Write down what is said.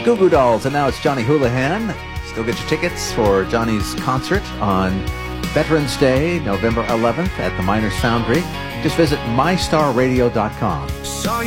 Goo Goo Dolls, and now it's Johnny Houlihan. Still get your tickets for Johnny's concert on Veterans Day, November 11th at the Miners Foundry. Just visit mystarradio.com.